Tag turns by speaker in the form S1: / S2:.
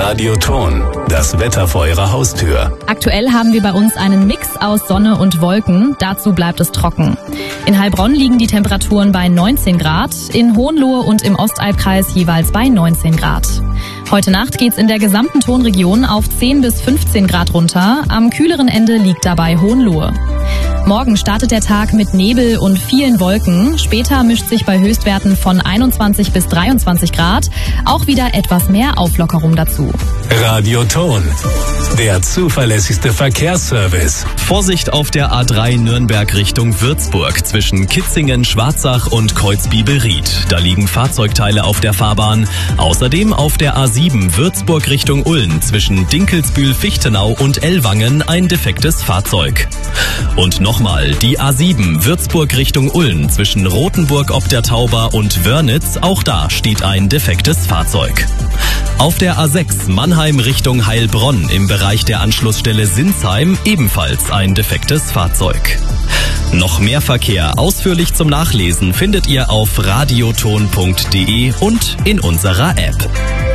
S1: Radioton, das Wetter vor Ihrer Haustür.
S2: Aktuell haben wir bei uns einen Mix aus Sonne und Wolken. Dazu bleibt es trocken. In Heilbronn liegen die Temperaturen bei 19 Grad, in Hohenlohe und im Ostalbkreis jeweils bei 19 Grad. Heute Nacht geht's in der gesamten Tonregion auf 10 bis 15 Grad runter. Am kühleren Ende liegt dabei Hohenlohe. Morgen startet der Tag mit Nebel und vielen Wolken. Später mischt sich bei Höchstwerten von 21 bis 23 Grad auch wieder etwas mehr Auflockerung dazu.
S1: Radioton, der zuverlässigste Verkehrsservice.
S3: Vorsicht auf der A3 Nürnberg Richtung Würzburg zwischen Kitzingen, Schwarzach und Kreuzbiebelried. Da liegen Fahrzeugteile auf der Fahrbahn. Außerdem auf der A7 Würzburg Richtung Ulm zwischen Dinkelsbühl, Fichtenau und Ellwangen ein defektes Fahrzeug. Und nochmal, die A7 Würzburg Richtung Ulm zwischen Rothenburg ob der Tauber und Wörnitz, auch da steht ein defektes Fahrzeug. Auf der A6 Mannheim Richtung Heilbronn im Bereich der Anschlussstelle Sinsheim ebenfalls ein defektes Fahrzeug. Noch mehr Verkehr ausführlich zum Nachlesen findet ihr auf radioton.de und in unserer App.